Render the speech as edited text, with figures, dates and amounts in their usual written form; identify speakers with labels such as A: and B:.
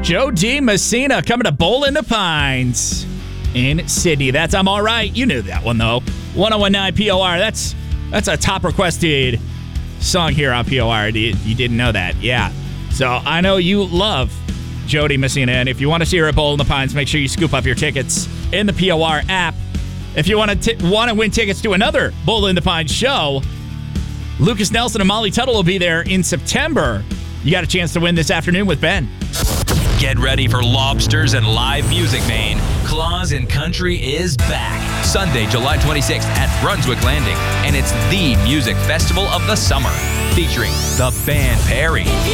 A: Joe D. Messina coming to Bowl in the Pines in Sydney. That's I'm All Right. You knew that one, though. 1019 POR. That's a top requested song here on POR. You didn't know that. Yeah. So I know you love Joe D. Messina. And if you want to see her at Bowl in the Pines, make sure you scoop up your tickets in the POR app. If you want to win tickets to another Bowl in the Pines show, Lucas Nelson and Molly Tuttle will be there in September. You got a chance to win this afternoon with Ben.
B: Get ready for lobsters and live music, Maine. Claws and Country is back. Sunday, July 26th at Brunswick Landing. And it's the music festival of the summer, featuring the band Perry,